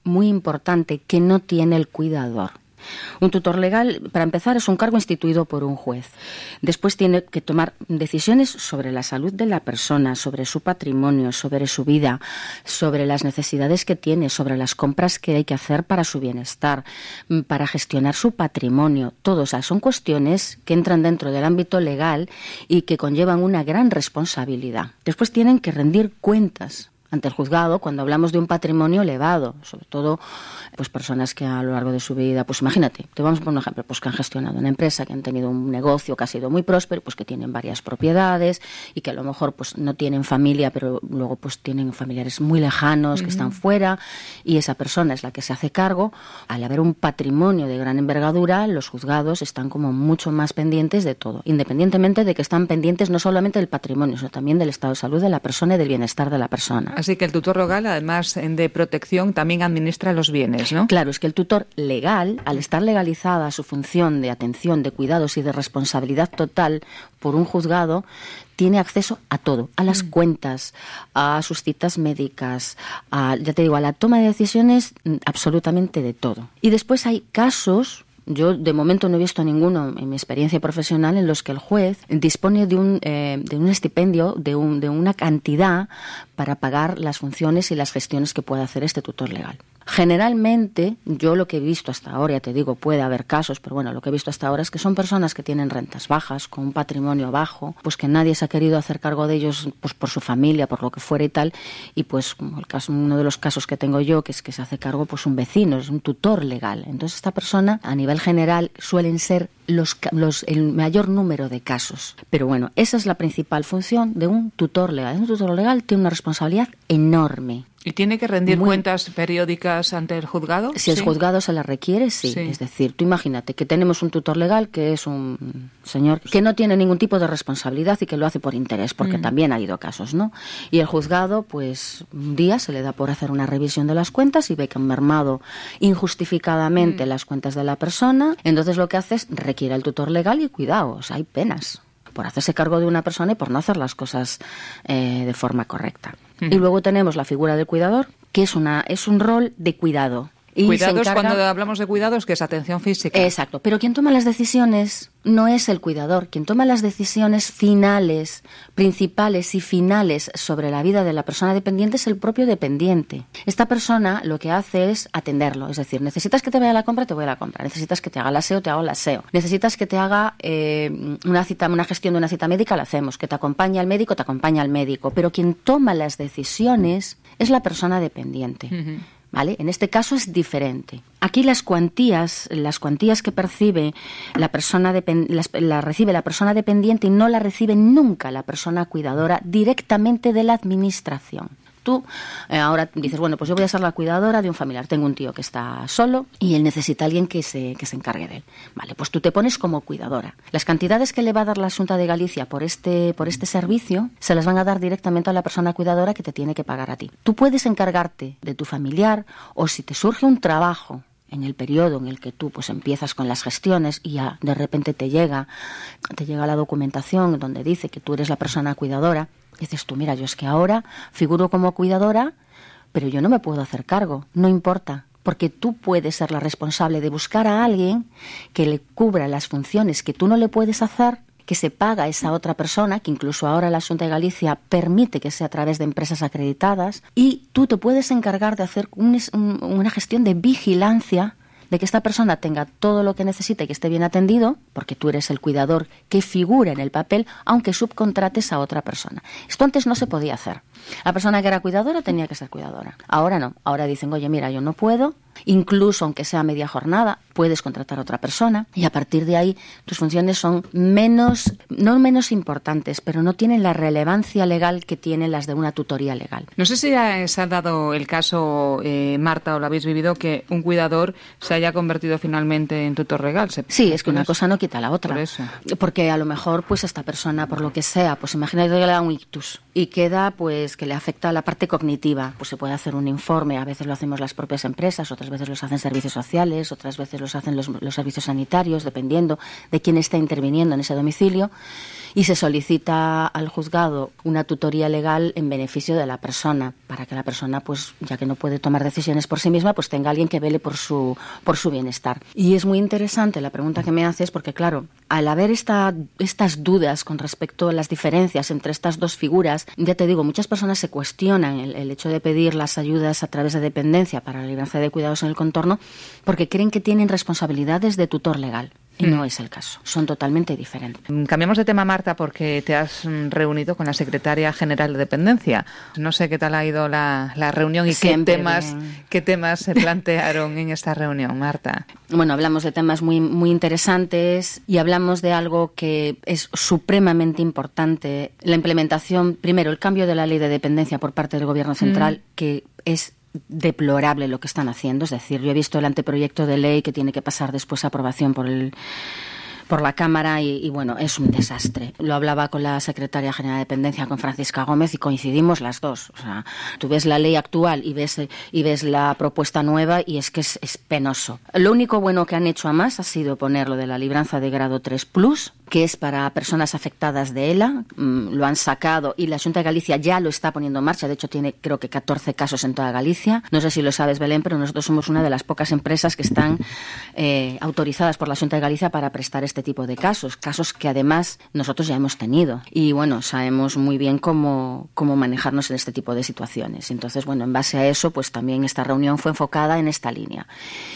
muy importante que no tiene el cuidador. Un tutor legal, para empezar, es un cargo instituido por un juez. Después tiene que tomar decisiones sobre la salud de la persona, sobre su patrimonio, sobre su vida, sobre las necesidades que tiene, sobre las compras que hay que hacer para su bienestar, para gestionar su patrimonio. Todo, o sea, son cuestiones que entran dentro del ámbito legal y que conllevan una gran responsabilidad. Después tienen que rendir cuentas ante el juzgado cuando hablamos de un patrimonio elevado, sobre todo pues personas que a lo largo de su vida, pues imagínate, te vamos a poner un ejemplo, pues que han gestionado una empresa, que han tenido un negocio que ha sido muy próspero, pues que tienen varias propiedades y que a lo mejor pues no tienen familia, pero luego pues tienen familiares muy lejanos que están fuera, y esa persona es la que se hace cargo. Al haber un patrimonio de gran envergadura, los juzgados están como mucho más pendientes de todo, independientemente de que están pendientes no solamente del patrimonio, sino también del estado de salud de la persona y del bienestar de la persona. Así que el tutor legal, además de protección, también administra los bienes, ¿no? Claro, es que el tutor legal, al estar legalizada su función de atención, de cuidados y de responsabilidad total por un juzgado, tiene acceso a todo, a las cuentas, a sus citas médicas, ya te digo, a la toma de decisiones, absolutamente de todo. Y después hay casos, yo de momento no he visto ninguno en mi experiencia profesional, en los que el juez dispone de un estipendio, de una cantidad para pagar las funciones y las gestiones que puede hacer este tutor legal. Generalmente, yo lo que he visto hasta ahora, ya te digo, puede haber casos, pero bueno, lo que he visto hasta ahora es que son personas que tienen rentas bajas, con un patrimonio bajo, pues que nadie se ha querido hacer cargo de ellos pues por su familia, por lo que fuera y tal, y pues como el caso, uno de los casos que tengo yo, que es que se hace cargo pues un vecino, es un tutor legal. Entonces esta persona, a nivel general, suelen ser el mayor número de casos. Pero bueno, esa es la principal función de un tutor legal. Un tutor legal tiene una responsabilidad enorme. ¿Y tiene que rendir cuentas periódicas ante el juzgado? Si el juzgado se las requiere, sí. Es decir, tú imagínate que tenemos un tutor legal que es un señor que no tiene ningún tipo de responsabilidad y que lo hace por interés, porque también ha habido casos, ¿no? Y el juzgado, pues un día se le da por hacer una revisión de las cuentas y ve que han mermado injustificadamente las cuentas de la persona. Entonces lo que hace es requiere al tutor legal y cuidado, o sea, hay penas por hacerse cargo de una persona y por no hacer las cosas de forma correcta. Y luego tenemos la figura del cuidador, que es un rol de cuidado. Y cuidados, cuando hablamos de cuidados, que es atención física. Exacto, pero quien toma las decisiones no es el cuidador. Quien toma las decisiones finales, principales y finales sobre la vida de la persona dependiente es el propio dependiente. Esta persona lo que hace es atenderlo, es decir, necesitas que te vaya a la compra, te voy a la compra. Necesitas que te haga el aseo, te hago el aseo. Necesitas que te haga una gestión de una cita médica, la hacemos. Que te acompañe al médico, te acompaña al médico. Pero quien toma las decisiones es la persona dependiente. ¿Vale? En este caso es diferente. Aquí las cuantías que percibe la persona las recibe la persona dependiente y no la recibe nunca la persona cuidadora directamente de la administración. Tú ahora dices, bueno, pues yo voy a ser la cuidadora de un familiar. Tengo un tío que está solo y él necesita a alguien que se encargue de él. Vale, pues tú te pones como cuidadora. Las cantidades que le va a dar la Xunta de Galicia por este servicio se las van a dar directamente a la persona cuidadora que te tiene que pagar a ti. Tú puedes encargarte de tu familiar, o si te surge un trabajo en el periodo en el que tú pues empiezas con las gestiones y ya de repente te llega la documentación donde dice que tú eres la persona cuidadora, dices tú, mira, yo es que ahora figuro como cuidadora, pero yo no me puedo hacer cargo, no importa, porque tú puedes ser la responsable de buscar a alguien que le cubra las funciones que tú no le puedes hacer, que se paga a esa otra persona, que incluso ahora la Xunta de Galicia permite que sea a través de empresas acreditadas, y tú te puedes encargar de hacer una gestión de vigilancia de que esta persona tenga todo lo que necesita y que esté bien atendido, porque tú eres el cuidador que figura en el papel, aunque subcontrates a otra persona. Esto antes no se podía hacer. La persona que era cuidadora tenía que ser cuidadora. Ahora no. Ahora dicen, oye, mira, yo no puedo, incluso aunque sea media jornada, puedes contratar a otra persona, y a partir de ahí tus funciones son no menos importantes, pero no tienen la relevancia legal que tienen las de una tutoría legal. No sé si se ha dado el caso, Marta, o lo habéis vivido, que un cuidador se haya convertido finalmente en tutor legal. Sí, es que una cosa no quita la otra. Por eso. Porque a lo mejor pues esta persona, por lo que sea, pues imagínate que le da un ictus y queda pues pues que le afecta a la parte cognitiva. Pues se puede hacer un informe, a veces lo hacemos las propias empresas, otras veces los hacen servicios sociales, otras veces los hacen los servicios sanitarios, dependiendo de quién está interviniendo en ese domicilio, y se solicita al juzgado una tutoría legal en beneficio de la persona, para que la persona, pues ya que no puede tomar decisiones por sí misma, pues tenga alguien que vele por su bienestar. Y es muy interesante la pregunta que me haces, porque claro, al haber estas dudas con respecto a las diferencias entre estas dos figuras, ya te digo, muchas personas se cuestionan el hecho de pedir las ayudas a través de dependencia para la libranza de cuidados en el contorno, porque creen que tienen responsabilidades de tutor legal. Y no es el caso, son totalmente diferentes. Cambiamos de tema, Marta, porque te has reunido con la secretaria general de Dependencia. No sé qué tal ha ido la reunión y qué temas se plantearon en esta reunión, Marta. Bueno, hablamos de temas muy, muy interesantes y hablamos de algo que es supremamente importante. La implementación, primero, el cambio de la ley de dependencia por parte del Gobierno central, que es deplorable lo que están haciendo. Es decir, yo he visto el anteproyecto de ley que tiene que pasar después a aprobación por la Cámara y bueno, es un desastre. Lo hablaba con la secretaria general de Dependencia, con Francisca Gómez, y coincidimos las dos. O sea, tú ves la ley actual y ves la propuesta nueva y es que es penoso. Lo único bueno que han hecho a más ha sido poner lo de la libranza de grado 3+, que es para personas afectadas de ELA. Lo han sacado y la Xunta de Galicia ya lo está poniendo en marcha. De hecho, tiene creo que 14 casos en toda Galicia. No sé si lo sabes, Belén, pero nosotros somos una de las pocas empresas que están autorizadas por la Xunta de Galicia para prestar este tipo de casos que además nosotros ya hemos tenido. Y bueno, sabemos muy bien cómo manejarnos en este tipo de situaciones. Entonces, bueno, en base a eso, pues también esta reunión fue enfocada en esta línea.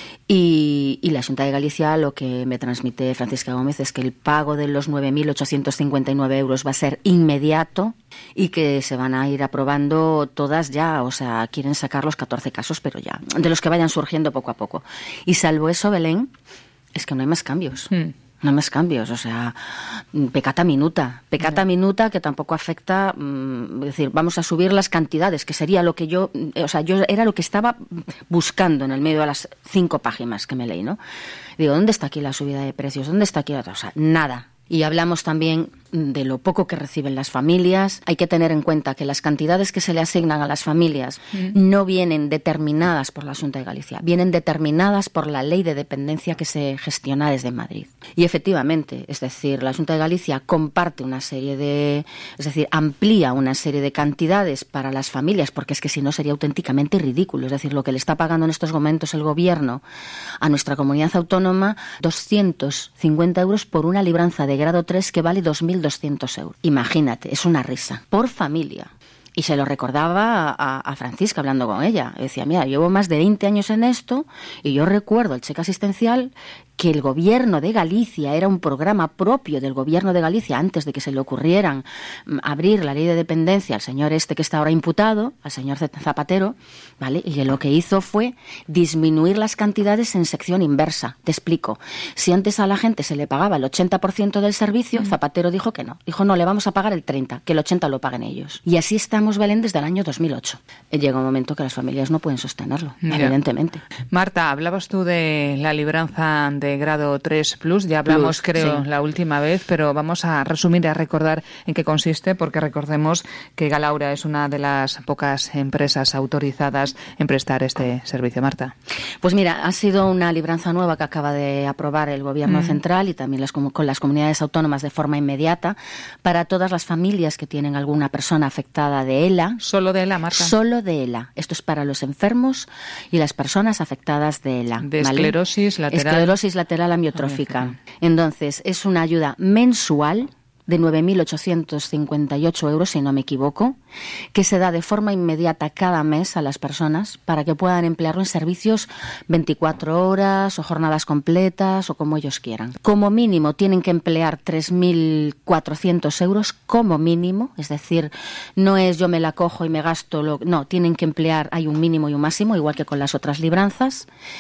Y la Xunta de Galicia, lo que me transmite Francisca Gómez es que el pago de los 9.859 euros va a ser inmediato y que se van a ir aprobando todas ya, o sea, quieren sacar los 14 casos, pero ya, de los que vayan surgiendo poco a poco. Y salvo eso, Belén, es que no hay más cambios. No hay más cambios, o sea, peccata minuta, que tampoco afecta, es decir, vamos a subir las cantidades, que sería lo que yo era lo que estaba buscando en el medio de las 5 páginas que me leí, ¿no? Digo, ¿dónde está aquí la subida de precios? ¿Dónde está aquí la otra? O sea, nada. Y hablamos también de lo poco que reciben las familias. Hay que tener en cuenta que las cantidades que se le asignan a las familias no vienen determinadas por la Xunta de Galicia, vienen determinadas por la ley de dependencia que se gestiona desde Madrid. Y efectivamente, es decir, la Xunta de Galicia comparte amplía una serie de cantidades para las familias, porque es que si no sería auténticamente ridículo. Es decir, lo que le está pagando en estos momentos el Gobierno a nuestra comunidad autónoma, 250 euros por una libranza de grado 3 que vale 2.200 euros. Imagínate, es una risa. Por familia. Y se lo recordaba a Francisca hablando con ella. Decía, mira, llevo más de 20 años en esto y yo recuerdo el cheque asistencial que el Gobierno de Galicia era un programa propio del Gobierno de Galicia antes de que se le ocurrieran abrir la ley de dependencia al señor que está ahora imputado, al señor Zapatero, ¿vale? Y lo que hizo fue disminuir las cantidades en sección inversa. Te explico. Si antes a la gente se le pagaba el 80% del servicio, Zapatero dijo que no. Dijo, no, le vamos a pagar el 30%, que el 80% lo paguen ellos. Y así estamos, Belén, desde el año 2008. Llega un momento que las familias no pueden sostenerlo, evidentemente. Marta, hablabas tú de la libranza de grado 3+, ya hablamos creo la última vez, pero vamos a resumir y a recordar en qué consiste, porque recordemos que Galaura es una de las pocas empresas autorizadas en prestar este servicio. Marta. Pues mira, ha sido una libranza nueva que acaba de aprobar el Gobierno central y también con las comunidades autónomas de forma inmediata para todas las familias que tienen alguna persona afectada de ELA. ¿Solo de ELA, Marta? Solo de ELA. Esto es para los enfermos y las personas afectadas de ELA. De esclerosis lateral amiotrófica. Entonces, es una ayuda mensual de 9.858 euros, si no me equivoco, que se da de forma inmediata cada mes a las personas para que puedan emplearlo en servicios 24 horas o jornadas completas o como ellos quieran. Como mínimo tienen que emplear 3.400 euros como mínimo, es decir, no es yo me la cojo y me gasto, no, tienen que emplear, hay un mínimo y un máximo, igual que con las otras libranzas.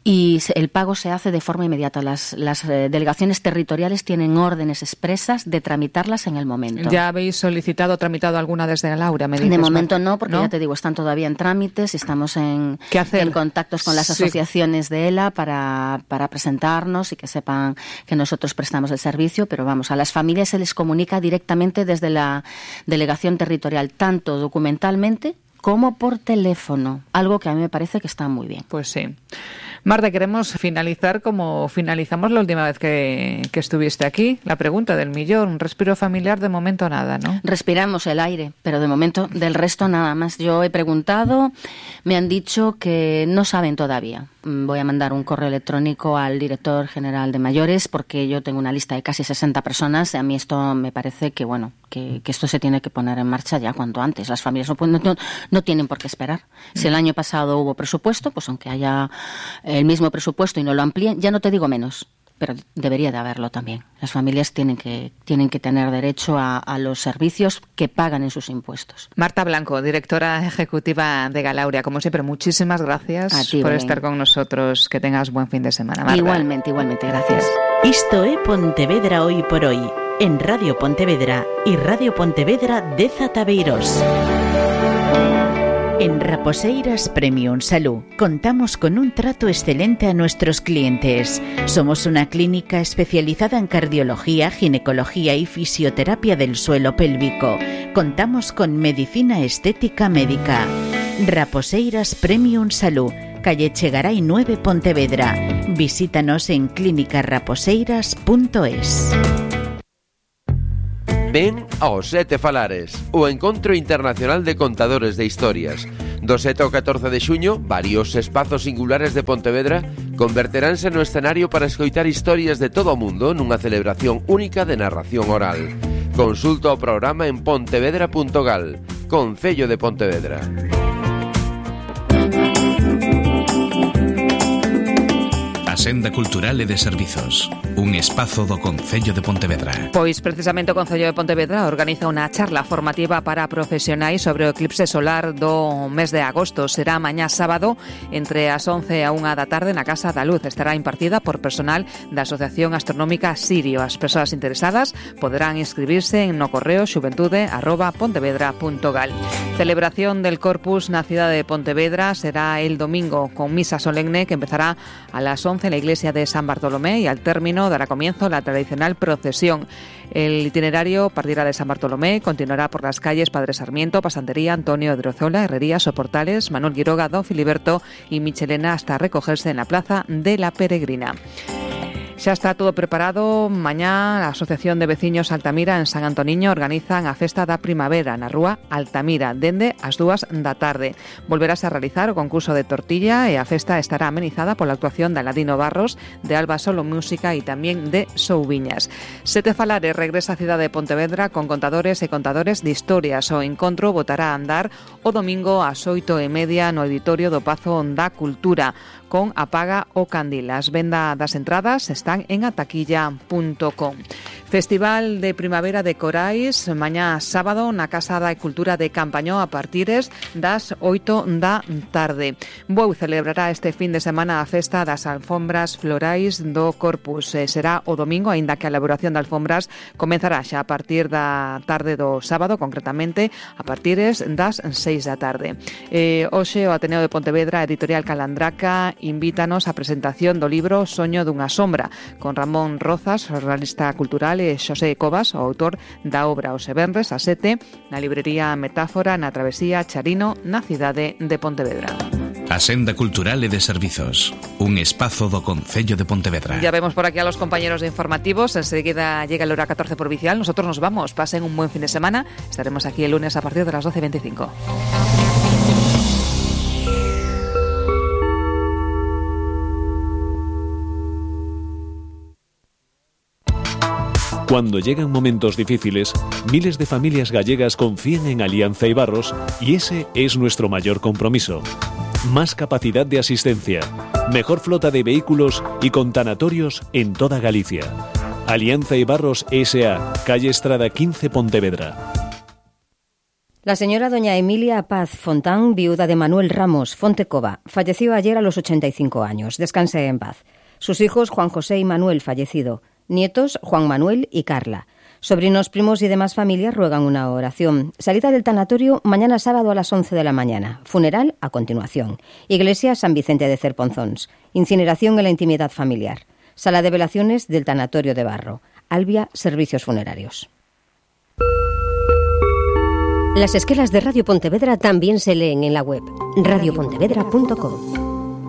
y el pago se hace de forma inmediata. Las delegaciones territoriales tienen órdenes expresas de tramitarlas en el momento. ¿Ya habéis solicitado o tramitado alguna desde Laura? Me dices, de momento no, porque ya te digo, están todavía en trámites y estamos en contactos con las asociaciones de ELA para presentarnos y que sepan que nosotros prestamos el servicio, pero vamos, a las familias se les comunica directamente desde la delegación territorial, tanto documentalmente como por teléfono, algo que a mí me parece que está muy bien. Pues sí. Marta, queremos finalizar como finalizamos la última vez que estuviste aquí. La pregunta del millón, un respiro familiar, de momento nada, ¿no? Respiramos el aire, pero de momento del resto nada más. Yo he preguntado, me han dicho que no saben todavía. Voy a mandar un correo electrónico al director general de mayores porque yo tengo una lista de casi 60 personas. A mí esto me parece que, bueno, que esto se tiene que poner en marcha ya cuanto antes. Las familias no tienen por qué esperar. Si el año pasado hubo presupuesto, pues aunque haya el mismo presupuesto y no lo amplíen, ya no te digo menos, pero debería de haberlo también. Las familias tienen que tener derecho a los servicios que pagan en sus impuestos. Marta Blanco, directora ejecutiva de Galauria, como siempre, muchísimas gracias por estar con nosotros. Que tengas buen fin de semana, Marta. Igualmente, gracias. Isto é Pontevedra hoy por hoy, en Radio Pontevedra y Radio Pontevedra de Zataveiros. En Raposeiras Premium Salud contamos con un trato excelente a nuestros clientes. Somos una clínica especializada en cardiología, ginecología y fisioterapia del suelo pélvico. Contamos con medicina estética médica. Raposeiras Premium Salud, calle Chegaray 9, Pontevedra. Visítanos en clinicarraposeiras.es. Ven ao Sete Falares, o Encontro Internacional de Contadores de Historias. Do 7 ao 14 de xuño, varios espazos singulares de Pontevedra converteránse no escenario para escoitar historias de todo o mundo nunha celebración única de narración oral. Consulta o programa en pontevedra.gal, Concello de Pontevedra. Senda Cultural e de Servizos, un espazo do Concello de Pontevedra. Pois precisamente o Concello de Pontevedra organiza unha charla formativa para profesionais sobre o eclipse solar do mes de agosto. Será mañá sábado entre as 11 a 1 da tarde na Casa da Luz. Estará impartida por personal da Asociación Astronómica Sirio. As persoas interesadas poderán inscribirse no correo xuventude@pontevedra.gal. Celebración del Corpus na cidade de Pontevedra será el domingo con misa solemne que empezará a las 11 en la iglesia de San Bartolomé y al término dará comienzo la tradicional procesión. El itinerario partirá de San Bartolomé, continuará por las calles Padre Sarmiento, Pasantería, Antonio Odriozola, Herrería, Soportales, Manuel Quiroga, Don Filiberto y Michelena hasta recogerse en la Plaza de la Peregrina. Xa está todo preparado. Mañá a Asociación de Veciños Altamira en San Antoniño organizan a Festa da Primavera na Rúa Altamira dende as 2 da tarde. Volverase a realizar o concurso de tortilla e a festa estará amenizada pola actuación de Aladino Barros, de Alba Solo Música e tamén de Souviñas. Sete Falares regresa á cidade de Pontevedra con contadores e contadores de historias. O encontro botará a andar o domingo ás 8:30 no auditorio do Pazo da Cultura con Apaga o Candil. As venda das entradas están en ataquilla.com. Festival de Primavera de Corais, mañá sábado na Casa da Cultura de Campañó a partires das 8 da tarde. Bou celebrará este fin de semana a festa das alfombras florais do Corpus. Será o domingo, aínda que a elaboración de alfombras comenzará xa a partir da tarde do sábado, concretamente a partires das 6 da tarde. Hoxe o Ateneo de Pontevedra, Editorial Calandraca, invítanos á presentación do libro Soño dunha sombra, con Ramón Rozas, realista cultural, e Xosé Cobas, o autor da obra. Os venres a 7 na librería Metáfora na Travesía Charino na cidade de Pontevedra. A Senda Cultural e de Servizos, un espazo do Concello de Pontevedra. Ya vemos por aquí a los compañeros de informativos. Enseguida llega el hora 14 provincial. Nosotros nos vamos. Pasen un buen fin de semana. Estaremos aquí el lunes a partir de las 12:25. Cuando llegan momentos difíciles, miles de familias gallegas confían en Alianza Ibarros y ese es nuestro mayor compromiso. Más capacidad de asistencia, mejor flota de vehículos y con tanatorios en toda Galicia. Alianza Ibarros S.A., calle Estrada 15, Pontevedra. La señora doña Emilia Paz Fontán, viuda de Manuel Ramos Fontecova, falleció ayer a los 85 años. Descanse en paz. Sus hijos, Juan José y Manuel, fallecido. Nietos, Juan Manuel y Carla. Sobrinos, primos y demás familias ruegan una oración. Salida del tanatorio mañana sábado a las 11 de la mañana. Funeral a continuación. Iglesia San Vicente de Cerponzons. Incineración en la intimidad familiar. Sala de velaciones del tanatorio de Barro. Albia, servicios funerarios. Las esquelas de Radio Pontevedra también se leen en la web radiopontevedra.com.